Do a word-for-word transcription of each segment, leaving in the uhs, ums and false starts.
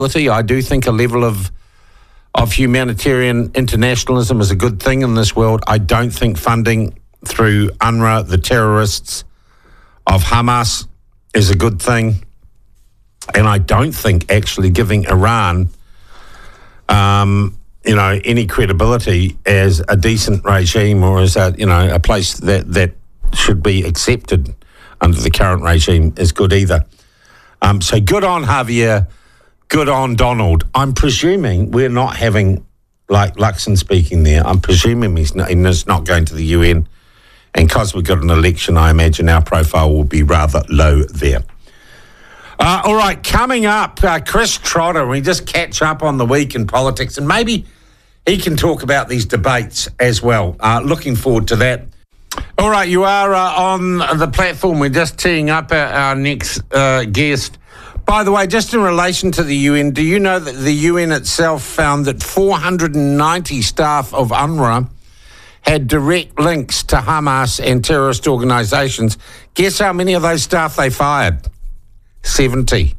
I do think a level of of humanitarian internationalism is a good thing in this world. I don't think funding through UNRWA, the terrorists of Hamas, is a good thing. And I don't think actually giving Iran, um, you know, any credibility as a decent regime or as a, you know, a place that, that should be accepted under the current regime is good either. Um, so good on Javier. Good on Donald. I'm presuming we're not having, like Luxon speaking there, I'm presuming he's not, he's not going to the U N. And because we've got an election, I imagine our profile will be rather low there. Uh, all right, coming up, uh, Chris Trotter. We just catch up on the week in politics, and maybe he can talk about these debates as well. Uh, looking forward to that. All right, you are uh, on the platform. We're just teeing up our, our next uh, guest. By the way, just in relation to the U N, do you know that the U N itself found that four hundred ninety staff of UNRWA had direct links to Hamas and terrorist organisations? Guess how many of those staff they fired? seventy.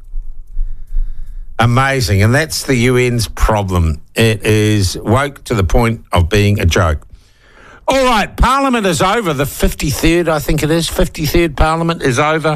Amazing. And that's the U N's problem. It is woke to the point of being a joke. All right, Parliament is over. The fifty-third, I think it is, fifty-third Parliament is over.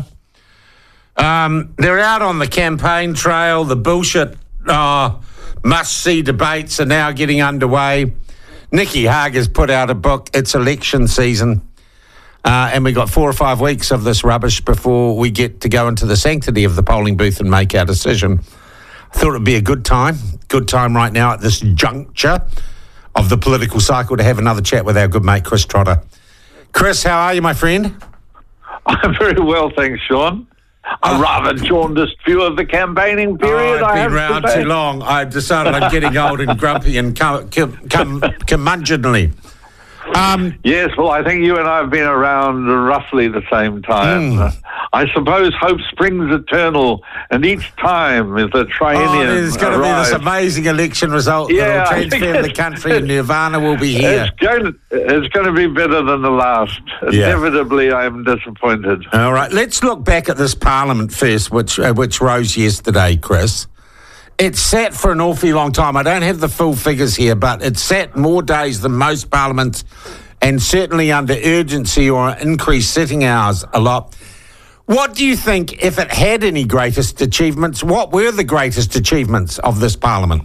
Um, they're out on the campaign trail. The bullshit uh, must-see debates are now getting underway. Nikki Hager's put out a book. It's election season. Uh, and we got four or five weeks of this rubbish before we get to go into the sanctity of the polling booth and make our decision. I thought it would be a good time, good time right now at this juncture of the political cycle to have another chat with our good mate, Chris Trotter. Chris, how are you, my friend? I'm very well, thanks, Sean. A oh. rather jaundiced view of the campaigning period. Oh, I've I been have round to say. too long. I've decided I'm getting old and grumpy and cum, cum, cum, curmudgeonly. Um, yes, well, I think you and I have been around roughly the same time. Mm. Uh, I suppose hope springs eternal, and each time is a triennium. Oh, there's going to be this amazing election result Yeah, that will transform the country, and Nirvana will be here. It's going, to, it's going to be better than the last. Yeah. Inevitably, I am disappointed. All right, let's look back at this Parliament first, which uh, which rose yesterday, Chris. It sat for an awfully long time. I don't have the full figures here, but it sat more days than most parliaments, and certainly under urgency or increased sitting hours a lot. What do you think, if it had any greatest achievements, what were the greatest achievements of this Parliament?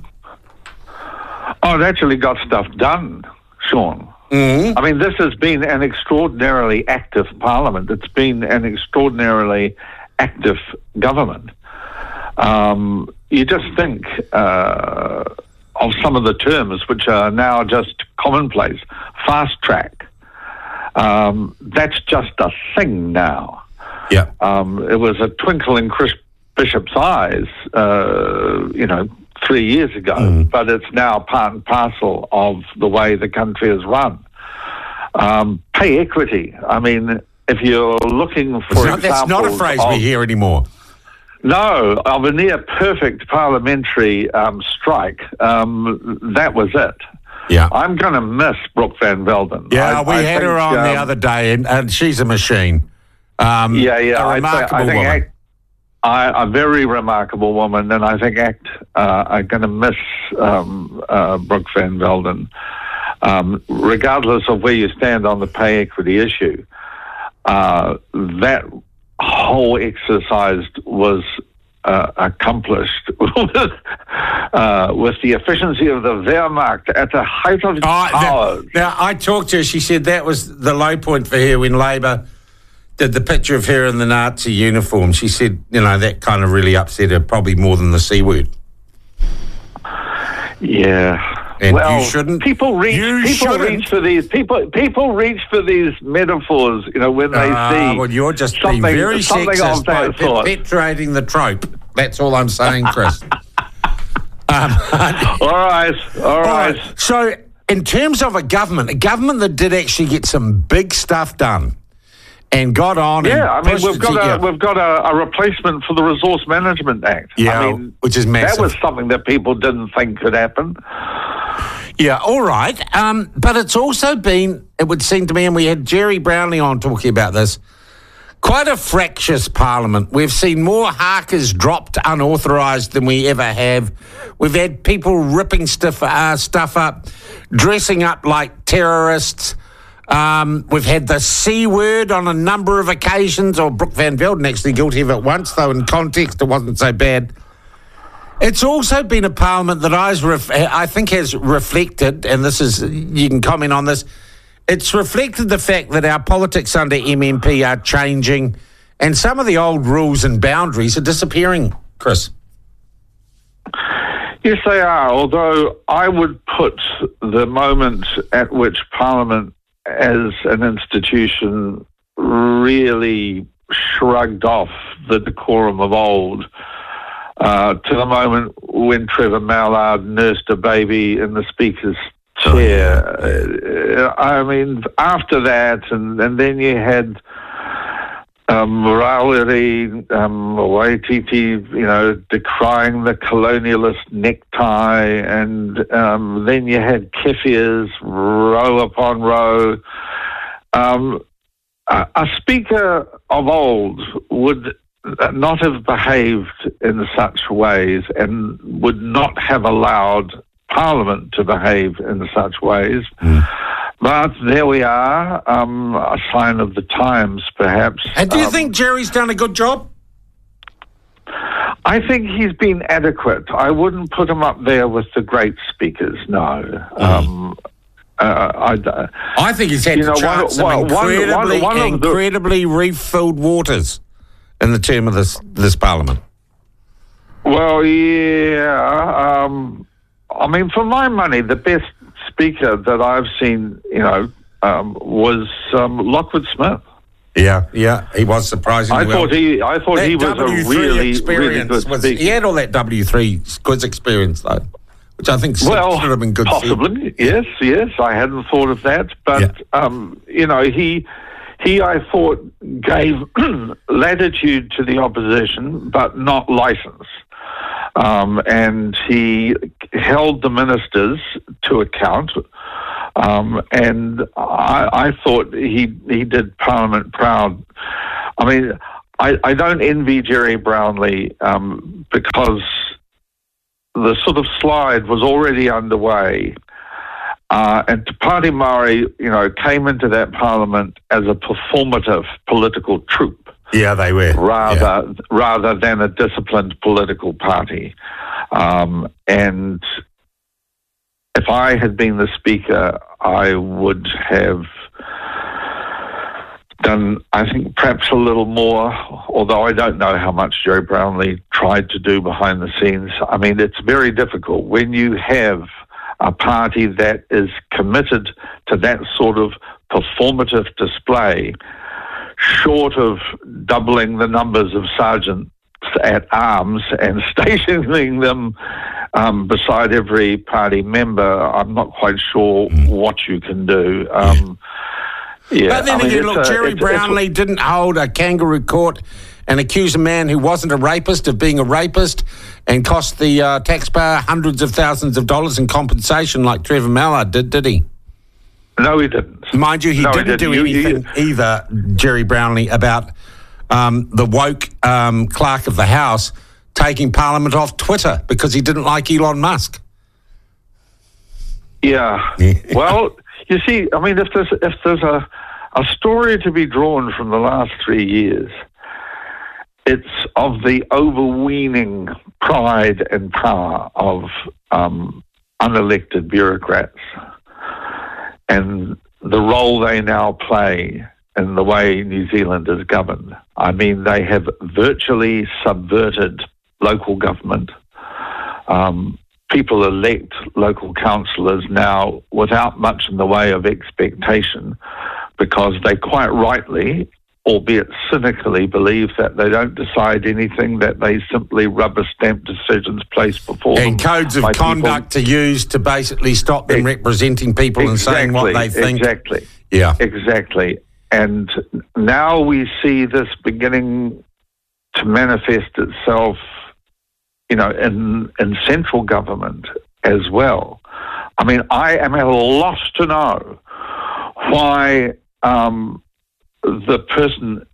Oh, it actually got stuff done, Sean. Mm-hmm. I mean, this has been an extraordinarily active Parliament. It's been an extraordinarily active government. Um, you just think uh, of some of the terms which are now just commonplace. Fast track. Um, that's just a thing now. Yeah. Um, it was a twinkle in Chris Bishop's eyes, uh, you know, three years ago, mm. but it's now part and parcel of the way the country is run. Um, pay equity. I mean, if you're looking for not, that's not a phrase of, we hear anymore. No, of a near perfect parliamentary um, strike, um, that was it. Yeah, I'm going to miss Brooke Van Velden. Yeah, I, we I had think, her on um, the other day, and, and she's a machine. Um, yeah, yeah, a remarkable I think, I think woman. Act, I, a very remarkable woman, and I think ACT uh, are going to miss um, uh, Brooke Van Velden, um, regardless of where you stand on the pay equity issue. Uh, that whole exercise was uh, accomplished with, uh, with the efficiency of the Wehrmacht at the height of its oh, powers. Now, now, I talked to her. She said that was the low point for her when Labour did the picture of her in the Nazi uniform. She said, you know, that kind of really upset her, probably more than the C word. Yeah. And well, you shouldn't. People reach. You people shouldn't. reach for these. People. People reach for these metaphors. You know, when they uh, see. Well, you're just being something, very something sexist by sort. perpetuating the trope. That's all I'm saying, Chris. um, all right. All, all right. right. So, in terms of a government, a government that did actually get some big stuff done and got on. Yeah, and I mean, we've got to, a yeah. we've got a, a replacement for the Resource Management Act. Yeah, I mean, which is massive. That was something that people didn't think could happen. Yeah, all right. Um, but it's also been, it would seem to me, and we had Jerry Brownlee on talking about this, Quite a fractious parliament. We've seen more Harkers dropped unauthorised than we ever have. We've had people ripping stuff, uh, stuff up, dressing up like terrorists. Um, we've had the C word on a number of occasions, or Brooke Van Velden actually guilty of it once, though in context it wasn't so bad. It's also been a parliament that I think has reflected, and this is, you can comment on this, it's reflected the fact that our politics under M M P are changing and some of the old rules and boundaries are disappearing, Chris. Yes, they are, although I would put the moment at which Parliament as an institution really shrugged off the decorum of old uh, to the moment when Trevor Mallard nursed a baby in the Speaker's chair. Uh, I mean, after that, and, and then you had um, Rawiri um, Waititi, you know, decrying the colonialist necktie, and um, then you had Kefias row upon row. Um, a, a speaker of old would not have behaved in such ways and would not have allowed Parliament to behave in such ways. Mm. But there we are, um, a sign of the times, perhaps. And do you um, think Jerry's done a good job? I think he's been adequate. I wouldn't put him up there with the great speakers, no. Mm. Um, uh, I, I think he's had you to know, chart some one, incredibly, one, one, one incredibly refilled waters in the term of this, this Parliament. Well, yeah, um... I mean, for my money, the best speaker that I've seen, you know, um, was um, Lockwood Smith. Yeah, yeah, he was surprisingly I well. thought he, I thought that he was W three a really, experience really good was, speaker. He had all that W three quiz experience, though, which I think well, should have been good. Possibly, yes, yes. I hadn't thought of that, but yeah. um, you know, he. He, I thought, gave latitude to the opposition, but not license. Um, and he held the ministers to account. Um, and I, I thought he he did Parliament proud. I mean, I, I don't envy Jerry Brownlee um, because the sort of slide was already underway. Uh, and Te Pāti Māori, you know, came into that Parliament as a performative political troupe. Yeah, they were. Rather, yeah. rather than a disciplined political party. Um, and if I had been the Speaker, I would have done, I think, perhaps a little more, although I don't know how much Joe Brownlee tried to do behind the scenes. I mean, it's very difficult when you have a party that is committed to that sort of performative display, short of doubling the numbers of sergeants at arms and stationing them um, beside every party member. I'm not quite sure what you can do. Um, yeah, but then I mean, again, look, a, Jerry it's, Brownlee it's, didn't hold a kangaroo court and accuse a man who wasn't a rapist of being a rapist and cost the uh, taxpayer hundreds of thousands of dollars in compensation like Trevor Mallard did, did he? No, he didn't. Mind you, he no, didn't, he didn't do you, anything you, either, Jerry Brownlee, about um, the woke um, clerk of the House taking Parliament off Twitter because he didn't like Elon Musk. Yeah. Well, you see, I mean, if there's if there's a, a story to be drawn from the last three years, it's of the overweening pride and power of um, unelected bureaucrats and the role they now play in the way New Zealand is governed. I mean, they have virtually subverted local government. Um, people elect local councillors now without much in the way of expectation because they quite rightly, albeit cynically, believe that they don't decide anything, that they simply rubber stamp decisions placed before them. And codes of conduct to use to basically stop them Ex- representing people exactly, and saying what they think. Exactly. Yeah. Exactly. And now we see this beginning to manifest itself, you know, in, in central government as well. I mean, I am at a loss to know why um, the person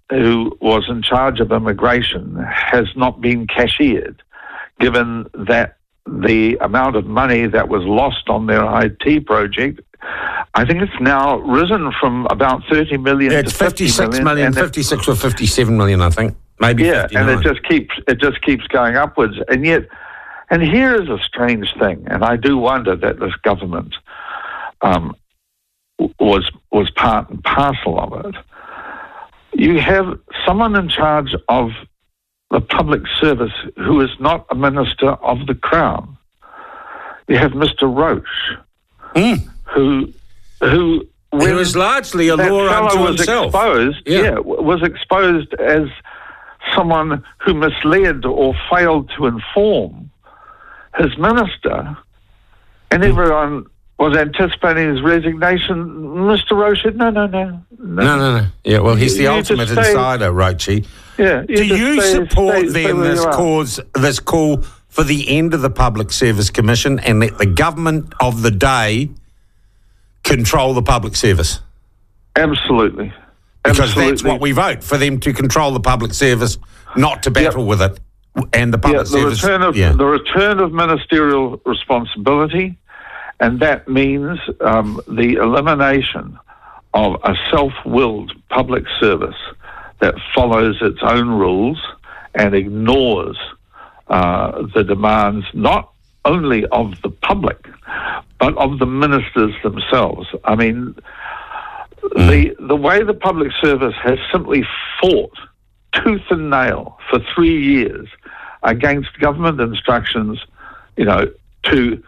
who was in charge of immigration has not been cashiered, given that the amount of money that was lost on their I T project, I think it's now risen from about thirty million yeah, to it's fifty-six million, million, fifty-six or fifty-seven million, I think. Maybe yeah, fifty-nine. and it just keeps it just keeps going upwards. And yet, and here is a strange thing, and I do wonder that this government um, was was part and parcel of it. You have someone in charge of the public service who is not a minister of the Crown. You have Mister Roche, mm. who who He was largely a law unto was himself. Exposed, yeah. yeah, was exposed as someone who misled or failed to inform his minister, and everyone was anticipating his resignation. Mister Roche said, no, no, no. No, no, no. no. Yeah, well, he's the You ultimate just stay- insider, Roche. Yeah. Do you stay- support stay- stay then where this you are. cause, this call for the end of the Public Service Commission and let the government of the day control the public service? Absolutely. Because Absolutely. that's what we vote, for them to control the public service, not to battle Yep. with it. And the public yeah, the service... return of yeah. the return of ministerial responsibility, and that means um, the elimination of a self-willed public service that follows its own rules and ignores uh, the demands not only of the public but of the ministers themselves. I mean, mm. the the way the public service has simply fought tooth and nail for three years against government instructions, you know, to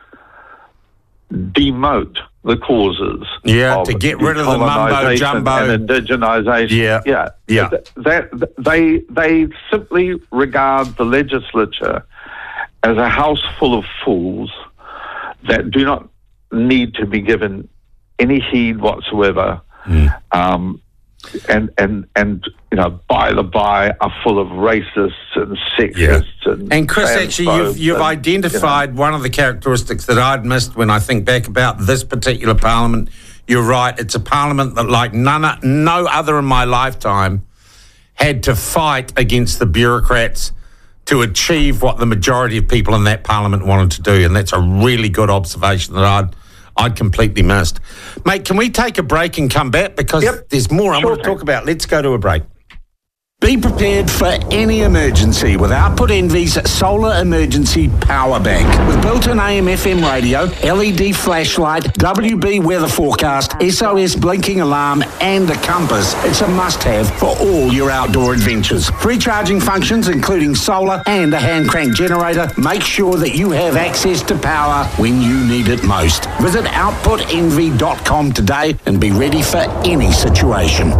demote the causes. Yeah, of to get rid of the mumbo jumbo and indigenisation. Yeah, yeah, yeah. That, that they they simply regard the legislature as a house full of fools that do not need to be given any heed whatsoever. Mm. Um, and and and you know, by the by, are full of racists and sexists yeah. and and Chris, actually, you've you've and, identified you know, one of the characteristics that I'd missed when I think back about this particular parliament. You're right; it's a parliament that, like none no other in my lifetime, had to fight against the bureaucrats to achieve what the majority of people in that parliament wanted to do, and that's a really good observation that I'd. I'd completely missed. Mate, can we take a break and come back? Because yep. there's more I sure want to talk about. Let's go to a break. Be prepared for any emergency with Output Envy's Solar Emergency Power Bank. With built-in A M F M radio, L E D flashlight, W B weather forecast, S O S blinking alarm, and a compass, it's a must-have for all your outdoor adventures. Free charging functions, including solar and a hand-crank generator, make sure that you have access to power when you need it most. Visit output envy dot com today and be ready for any situation.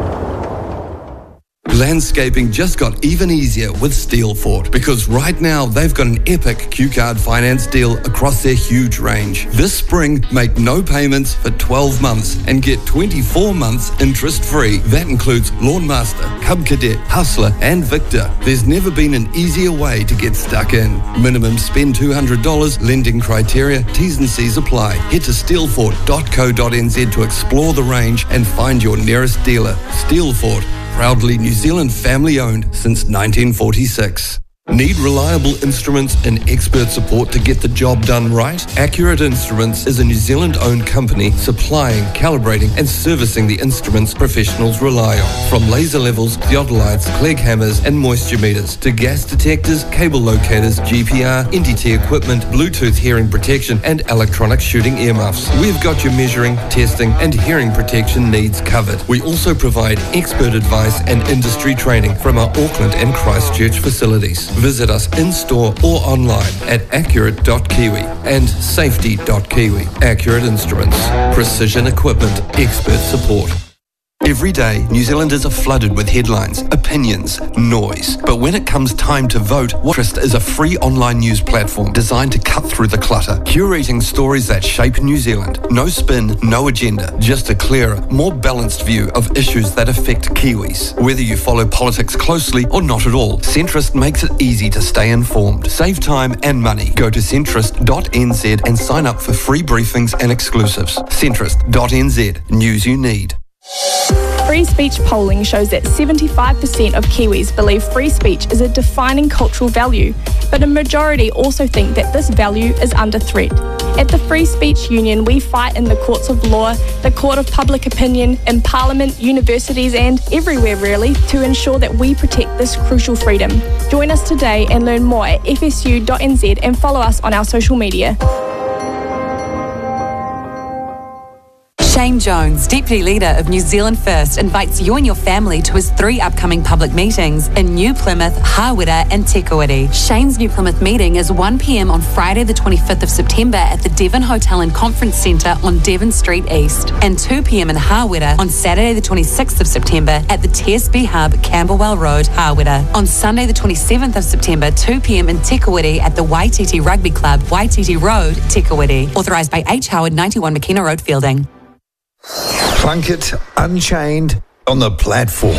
Landscaping just got even easier with Steelfort, because right now they've got an epic Q-Card finance deal across their huge range. This spring, make no payments for twelve months and get twenty-four months interest-free. That includes Lawnmaster, Cub Cadet, Hustler and Victor. There's never been an easier way to get stuck in. Minimum spend two hundred dollars, lending criteria, T's and C's apply. Head to steelfort dot co dot n z to explore the range and find your nearest dealer. Steelfort, proudly New Zealand family-owned since nineteen forty-six. Need reliable instruments and expert support to get the job done right? Accurate Instruments is a New Zealand-owned company supplying, calibrating and servicing the instruments professionals rely on. From laser levels, theodolites, Clegg hammers and moisture meters to gas detectors, cable locators, G P R, N T T equipment, Bluetooth hearing protection and electronic shooting earmuffs. We've got your measuring, testing and hearing protection needs covered. We also provide expert advice and industry training from our Auckland and Christchurch facilities. Visit us in-store or online at accurate dot kiwi and safety dot kiwi. Accurate Instruments. Precision equipment. Expert support. Every day, New Zealanders are flooded with headlines, opinions, noise. But when it comes time to vote, Watrist is a free online news platform designed to cut through the clutter, curating stories that shape New Zealand. No spin, no agenda, just a clearer, more balanced view of issues that affect Kiwis. Whether you follow politics closely or not at all, Centrist makes it easy to stay informed. Save time and money. Go to centrist dot n z and sign up for free briefings and exclusives. centrist dot n z. News you need. Free speech polling shows that seventy-five percent of Kiwis believe free speech is a defining cultural value, but a majority also think that this value is under threat. At the Free Speech Union, we fight in the courts of law, the court of public opinion, in Parliament, universities and everywhere really to ensure that we protect this crucial freedom. Join us today and learn more at f s u dot n z and follow us on our social media. Shane Jones, Deputy Leader of New Zealand First, invites you and your family to his three upcoming public meetings in New Plymouth, Hawera and Te Kuiti. Shane's New Plymouth meeting is one p m on Friday the twenty-fifth of September at the Devon Hotel and Conference Centre on Devon Street East, and two p m in Hawera on Saturday the twenty-sixth of September at the T S B Hub, Camberwell Road, Hawera. On Sunday the twenty-seventh of September, two p m in Te Kuiti at the Waititi Rugby Club, Waititi Road, Te Kuiti. Authorised by H. Howard, ninety-one McKenna Road, Fielding. Plunkett Unchained on the platform.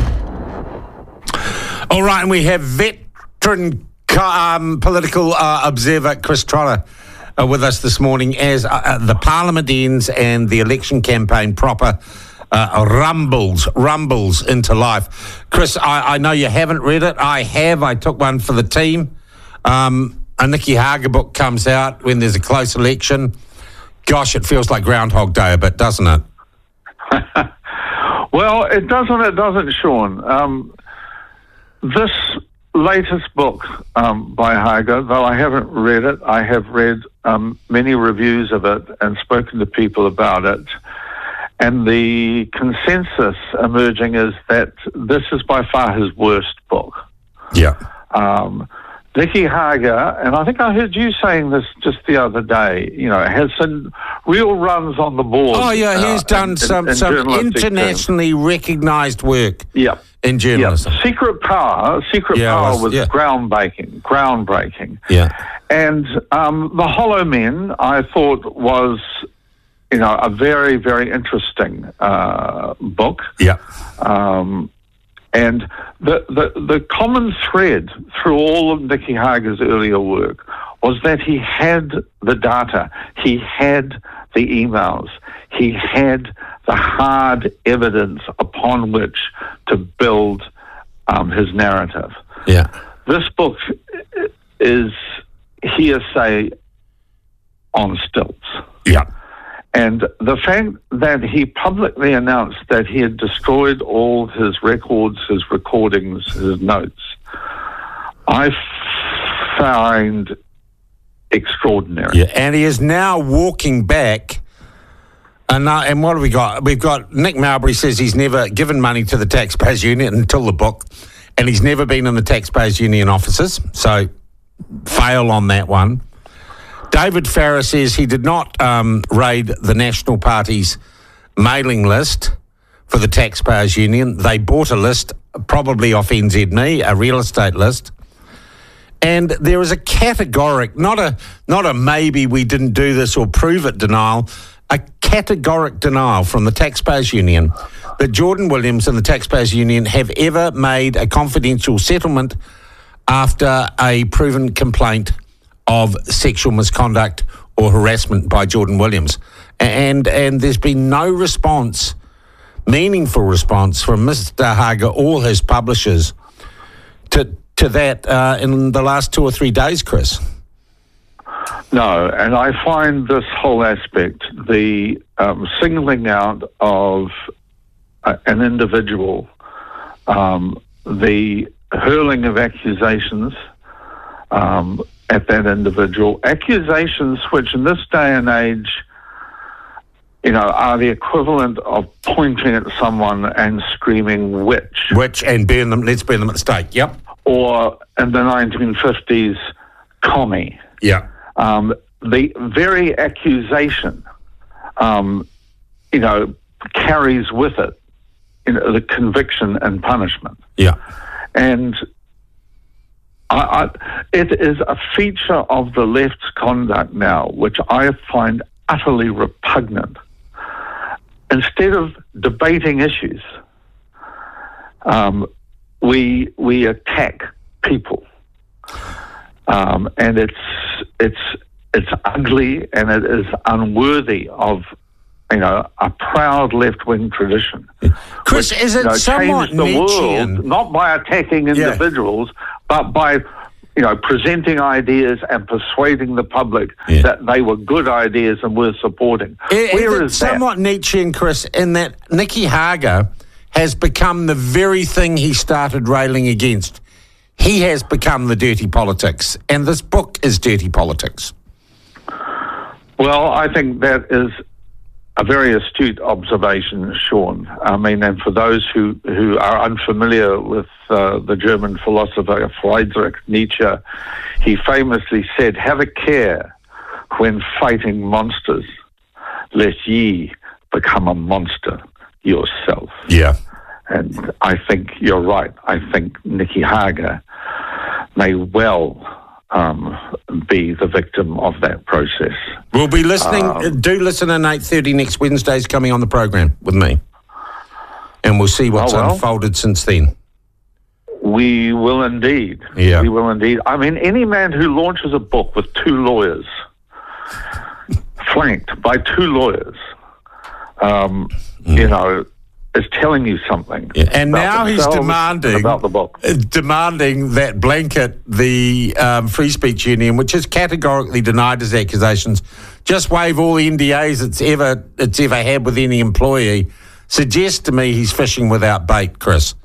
All right, and we have veteran um, political uh, observer Chris Trotter uh, with us this morning as uh, the Parliament ends and the election campaign proper uh, rumbles, rumbles into life. Chris, I, I know you haven't read it. I have. I took one for the team. Um, a Nicky Hager book comes out when there's a close election. Gosh, it feels like Groundhog Day a bit, doesn't it? Well, it doesn't, it doesn't, Sean. Um, this latest book um, by Hager, though I haven't read it, I have read um, many reviews of it and spoken to people about it. And the consensus emerging is that this is by far his worst book. Yeah. Um, Nicky Hager, and I think I heard you saying this just the other day, you know, has some real runs on the board. Oh, yeah, he's uh, done in, some, in, in some internationally recognised work yep. in journalism. Yep. Secret Power, Secret yeah, Power was, was yeah. groundbreaking, groundbreaking. Yeah. And um, The Hollow Men, I thought, was, you know, a very, very interesting uh, book. Yeah. Um And the, the, the common thread through all of Nicky Hager's earlier work was that he had the data, he had the emails, he had the hard evidence upon which to build um, his narrative. Yeah. This book is hearsay on stilts. Yeah. And the fact that he publicly announced that he had destroyed all his records, his recordings, his notes, I find extraordinary. Yeah, and he is now walking back. And, uh, and what have we got? We've got Nick Mowbray says he's never given money to the Taxpayers Union until the book, and he's never been in the Taxpayers Union offices. So fail on that one. David Farrer says he did not um, raid the National Party's mailing list for the Taxpayers Union. They bought a list, probably off N Z M E, a real estate list. And there is a categoric, not a not a maybe we didn't do this or prove it denial, a categoric denial from the Taxpayers Union that Jordan Williams and the Taxpayers Union have ever made a confidential settlement after a proven complaint of sexual misconduct or harassment by Jordan Williams. And and there's been no response, meaningful response from Mister Hager or his publishers to to that uh, in the last two or three days, Chris. No, and I find this whole aspect, the um, singling out of uh, an individual, um, the hurling of accusations, um, at that individual, accusations which in this day and age, you know, are the equivalent of pointing at someone and screaming witch. Witch and burn them, let's burn them at the stake, yep. Or in the nineteen fifties, commie. Yeah. Um, the very accusation, um, you know, carries with it, you know, the conviction and punishment. Yeah. And I, I, it is a feature of the left's conduct now, which I find utterly repugnant. Instead of debating issues, um, we we attack people, um, and it's it's it's ugly and it is unworthy of you know, a proud left-wing tradition. Chris, which, is it you know, somewhat changed the Nietzschean? world, not by attacking individuals, yeah. but by, you know, presenting ideas and persuading the public yeah. that they were good ideas and worth supporting. Is, Where is it is that? somewhat Nietzschean, Chris, in that Nicky Hager has become the very thing he started railing against? He has become the dirty politics, and this book is dirty politics. Well, I think that is a very astute observation, Sean. I mean, and for those who, who are unfamiliar with uh, the German philosopher Friedrich Nietzsche, he famously said, "Have a care when fighting monsters, lest ye become a monster yourself." Yeah. And I think you're right. I think Nicky Hager may well um, be the victim of that process. We'll be listening. Um, do listen at eight thirty next Wednesday's coming on the program with me. And we'll see what's oh, well, unfolded since then. We will indeed. Yeah. We will indeed. I mean, any man who launches a book with two lawyers, flanked by two lawyers, um, mm. you know, is telling you something. Yeah. And now he's demanding about the book. demanding that blanket the um, Free Speech Union, which has categorically denied his accusations, just waive all the N D As it's ever it's ever had with any employee. Suggests to me he's fishing without bait, Chris.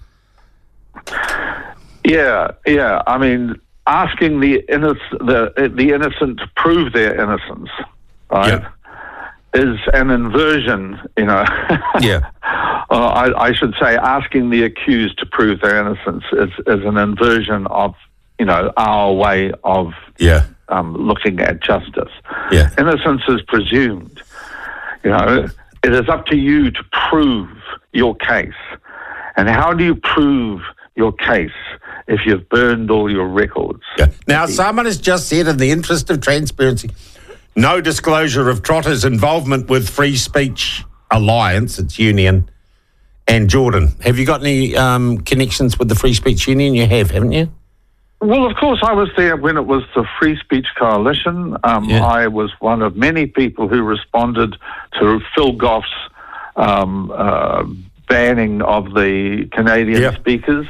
Yeah, yeah. I mean, asking the innoc- the the innocent to prove their innocence, right? Yeah. Is an inversion, you know. Yeah. uh, I, I should say asking the accused to prove their innocence is, is an inversion of, you know, our way of yeah. um, looking at justice. Yeah. Innocence is presumed. You know, it is up to you to prove your case. And how do you prove your case if you've burned all your records? Yeah. Now, someone has just said, in the interest of transparency, no disclosure of Trotter's involvement with Free Speech Alliance, its union, and Jordan. Have you got any um, connections with the Free Speech Union? You have, haven't you? Well, of course, I was there when it was the Free Speech Coalition. Um, yeah. I was one of many people who responded to Phil Goff's um, uh, banning of the Canadian yeah. speakers.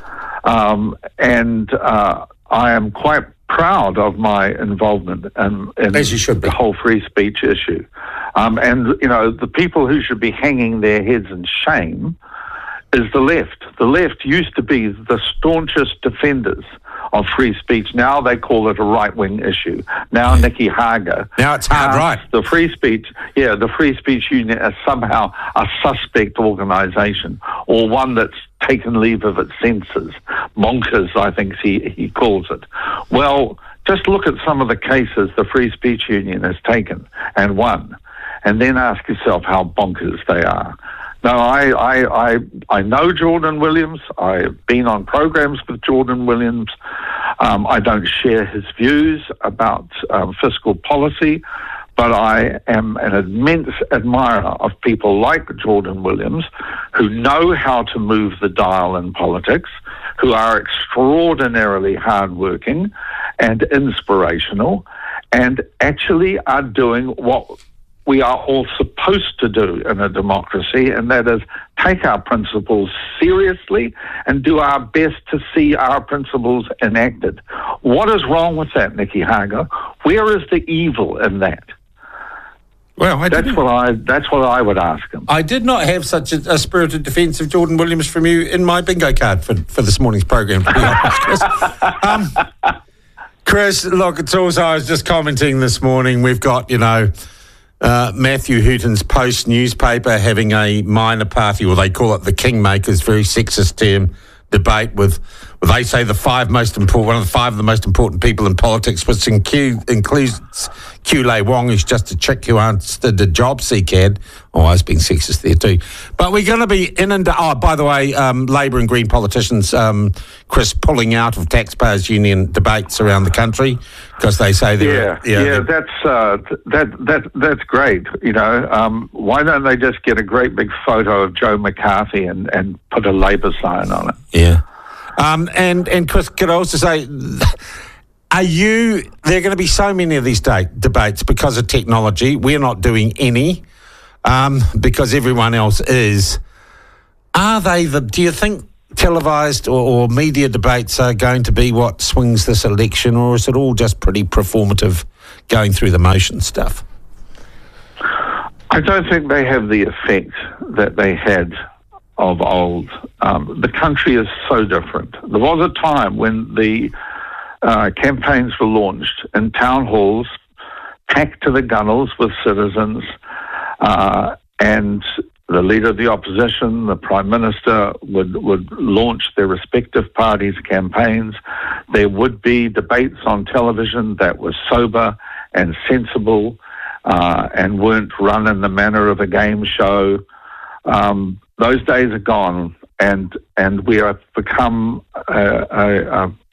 Um, and uh, I am quite proud of my involvement in, in As you should be. the whole free speech issue. Um, and, you know, the people who should be hanging their heads in shame is the left. The left used to be the staunchest defenders of free speech. Now they call it a right-wing issue. Now yeah. Nicky Hager. Now it's hard right. The free speech, yeah, the Free Speech Union is somehow a suspect organisation, or one that's taken leave of its senses. Bonkers, I think he, he calls it. Well, just look at some of the cases the Free Speech Union has taken and won, and then ask yourself how bonkers they are. No, I, I, I, I know Jordan Williams. I've been on programs with Jordan Williams. Um, I don't share his views about um, fiscal policy, but I am an immense admirer of people like Jordan Williams, who know how to move the dial in politics, who are extraordinarily hardworking and inspirational, and actually are doing what we are all supposed to do in a democracy, and that is take our principles seriously and do our best to see our principles enacted. What is wrong with that, Nicky Hager? Where is the evil in that? Well, I that's what I that's what I would ask him. I did not have such a, a spirited defence of Jordan Williams from you in my bingo card for, for this morning's program, to be honest, Chris. Um, Chris, look, it's also, I was just commenting this morning, we've got, you know, Uh, Matthew Hooton's Post newspaper having a minor party, or they call it the Kingmakers, very sexist term, debate with, well, they say the five most important, one of the five of the most important people in politics, which incu- includes Kulei Wong, who's just a chick who answered the job seek ad. Oh, I was being sexist there too. But we're going to be in and oh, by the way, um, Labour and Green politicians, um, Chris, pulling out of taxpayers' union debates around the country because they say they're yeah, yeah, yeah that's uh, that that that's great. You know, um, why don't they just get a great big photo of Joe McCarthy and, and put a Labour sign on it? Yeah, um, and and Chris, could I also say, are you? There are going to be so many of these day, debates because of technology. We're not doing any. um, because everyone else is. Are they the, do you think televised or, or media debates are going to be what swings this election, or is it all just pretty performative, going through the motion stuff? I don't think they have the effect that they had of old. Um, the country is so different. There was a time when the uh, campaigns were launched in town halls, packed to the gunnels with citizens, uh, and the leader of the opposition, the Prime Minister, would, would launch their respective parties' campaigns. There would be debates on television that were sober and sensible uh, and weren't run in the manner of a game show. Um, those days are gone, and and we have become a, a, a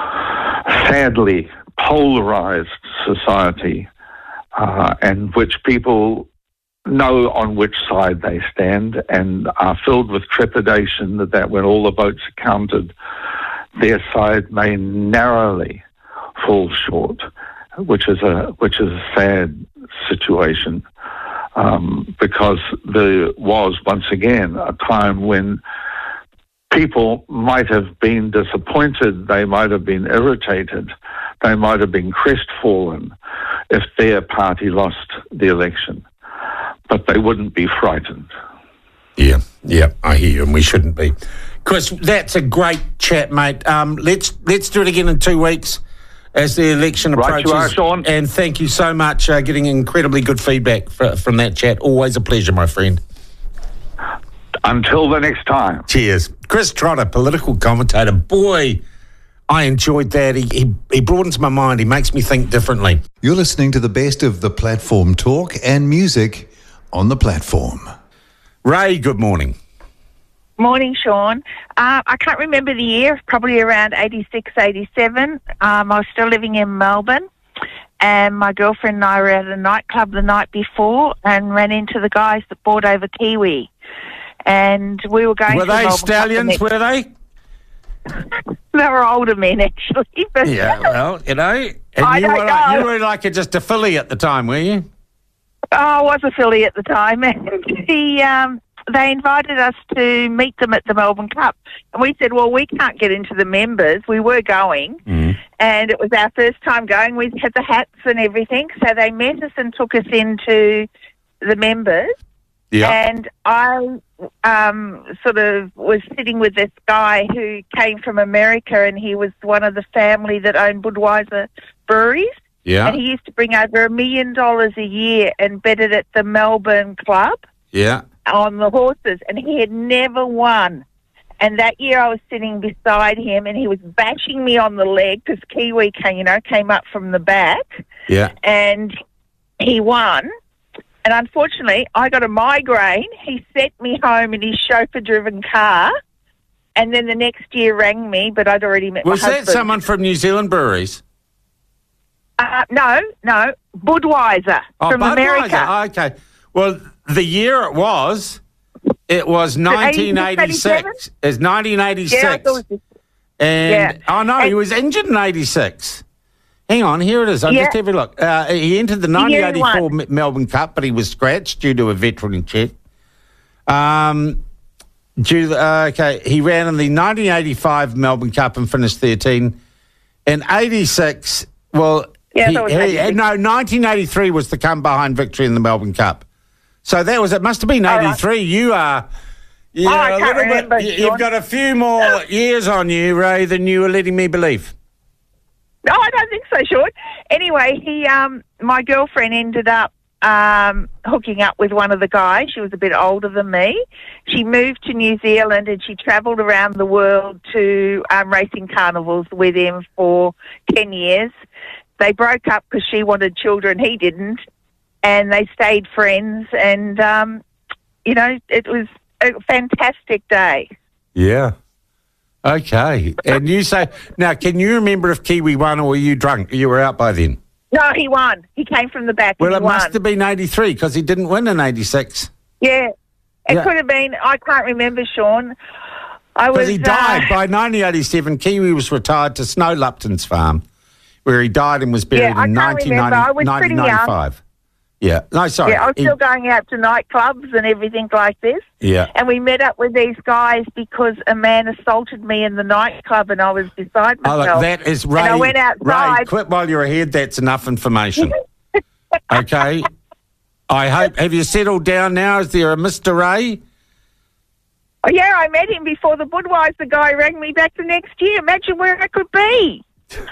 sadly polarized society, uh, in which people know on which side they stand and are filled with trepidation that, that when all the votes are counted, their side may narrowly fall short, which is a which is a sad situation, um, because there was once again a time when people might have been disappointed, they might have been irritated, they might have been crestfallen if their party lost the election, but they wouldn't be frightened. Yeah, yeah, I hear you, and we shouldn't be. Chris, that's a great chat, mate. Um, let's let's do it again in two weeks as the election approaches. Right you are, Sean. And thank you so much, uh, getting incredibly good feedback for, from that chat. Always a pleasure, my friend. Until the next time. Cheers. Chris Trotter, political commentator. Boy, I enjoyed that. He, he, he broadens my mind. He makes me think differently. You're listening to the best of the platform talk and music on the platform. Ray, good morning. Morning, Sean. Uh, I can't remember the year, probably around eighty-six, eighty-seven. Um, I was still living in Melbourne, and my girlfriend and I were at a nightclub the night before and ran into the guys that brought over Kiwi. And we were going Were to they Melbourne stallions, were they? They were older men, actually. But Yeah, well, you know. And I you, don't were like, know. you were like a, just a filly at the time, were you? Oh, I was a filly at the time. And he, um, they invited us to meet them at the Melbourne Cup. And we said, well, we can't get into the members. We were going. Mm. And it was our first time going. We had the hats and everything. So they met us and took us into the members. Yeah. And I um, sort of was sitting with this guy who came from America, and he was one of the family that owned Budweiser breweries. Yeah. And he used to bring over a million dollars a year and bet it at the Melbourne Club Yeah. on the horses, and he had never won. And that year I was sitting beside him, and he was bashing me on the leg because Kiwi came, you know, came up from the back, Yeah. and he won. And unfortunately, I got a migraine. He sent me home in his chauffeur-driven car, and then the next year rang me, but I'd already met Was my that husband. someone from New Zealand breweries? Uh, no, no, Budweiser Oh, from Budweiser. America. Oh, okay. Well, the year it was, it was nineteen eighty-six. It's nineteen eighty-six. Yeah, I thought it was, And, Yeah. oh no, he And- was injured in eighty-six. Hang on, here it is. I'll Yeah. just have a look. Uh, he entered the Yeah, he nineteen eighty-four won. M- Melbourne Cup, but he was scratched due to a veteran check. Um, due to, uh, okay, he ran in the nineteen eighty-five Melbourne Cup and finished thirteen. In eighty-six, well, Yeah, he, that was he- eighty-six. no, nineteen eighty-three was the come behind victory in the Melbourne Cup. So that was, it must have been All right. eighty-three. You are, you Oh, I a can't little remember, bit, you- Sean. you've got a few more years on you, Ray, than you were letting me believe. No, I don't think so, Sean. Anyway, he, um, my girlfriend ended up um, hooking up with one of the guys. She was a bit older than me. She moved to New Zealand and she travelled around the world to um, racing carnivals with him for ten years. They broke up because she wanted children, he didn't, and they stayed friends. And, um, you know, it was a fantastic day. Yeah. Okay. And you say, now, can you remember if Kiwi won or were you drunk? You were out by then. No, he won. He came from the back Well, and it he won. must have been eighty-three because he didn't win in eighty-six. Yeah. It Yeah. could have been, I can't remember, Sean. I was. Because he died. uh, By nineteen eighty-seven, Kiwi was retired to Snow Lupton's farm, where he died and was buried Yeah, I in can't remember. I was pretty young. nineteen ninety-five. Yeah. No, sorry. Yeah, I was He- still going out to nightclubs and everything like this. yeah. And we met up with these guys because a man assaulted me in the nightclub and I was beside Oh, myself. look, that is Ray. And I went Ray, outside. quit while you're ahead. That's enough information. Okay. I hope. Have you settled down now? Is there a Mister Ray? Oh, yeah, I met him before the Budweiser guy rang me back the next year. Imagine where I could be.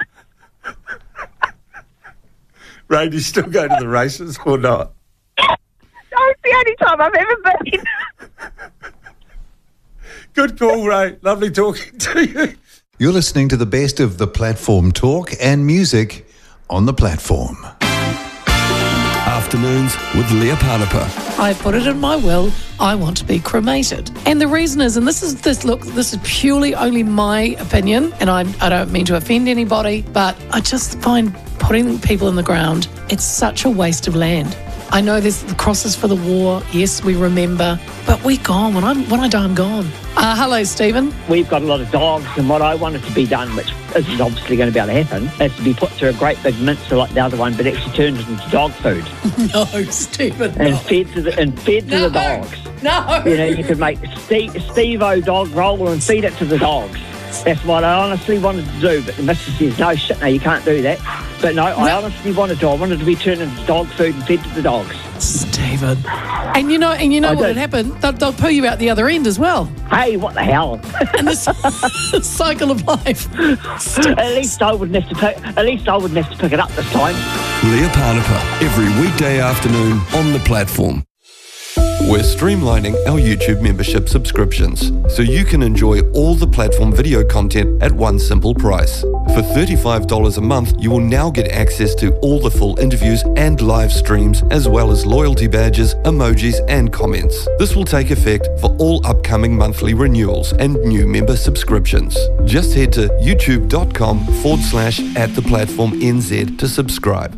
Ray, do you still go to the races or not? Oh, it's the only time I've ever been. Good call, Ray. Lovely talking to you. You're listening to the best of the platform talk and music on the platform. Afternoons with Leah Panapa. I put it in my will, I want to be cremated. And the reason is, and this is this look, this is purely only my opinion, and I, I don't mean to offend anybody, but I just find putting people in the ground, it's such a waste of land. I know there's the crosses for the war, yes, we remember, but we're gone. When, I'm, when I die, I'm gone. Uh, hello, Stephen. We've got a lot of dogs, and what I wanted to be done, which is obviously going to be able to happen, is to be put through a great big mincer like the other one, but actually turned it into dog food. No, Stephen, And no. fed to the, and fed to No. the dogs. No. You know, you could make Steve, Steve-O dog roll and feed it to the dogs. That's what I honestly wanted to do, but the missus says, no, shit, no, you can't do that. But no, I Well- honestly wanted to. I wanted to be turned into dog food and fed to the dogs. Stephen. And you know, and you know I what did. would happen? They'll, they'll pull you out the other end as well. Hey, what the hell? And this cycle of life. At least I wouldn't have to pick. At least I wouldn't have to pick it up this time. Leah Panapa, every weekday afternoon on the platform. We're streamlining our YouTube membership subscriptions so you can enjoy all the platform video content at one simple price. For thirty-five dollars a month, you will now get access to all the full interviews and live streams, as well as loyalty badges, emojis, and comments. This will take effect for all upcoming monthly renewals and new member subscriptions. Just head to youtube.com forward slash at the platform NZ to subscribe.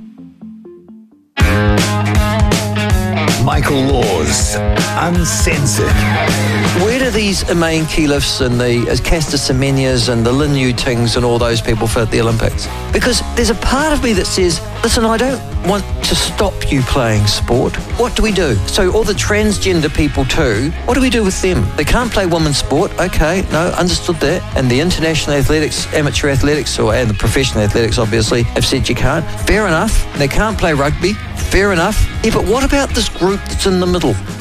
Michael Laws, Uncensored. Where do these Emain Keelifs and the uh, Caster Semenias and the Lin Yutings and all those people fit at the Olympics? Because there's a part of me that says, listen, I don't want to stop you playing sport. What do we do? So all the transgender people too, what do we do with them? They can't play women's sport. Okay, no, understood that. And the international athletics, amateur athletics, or and the professional athletics obviously have said you can't. Fair enough. They can't play rugby. Fair enough. Yeah, but what about this group that's in the middle?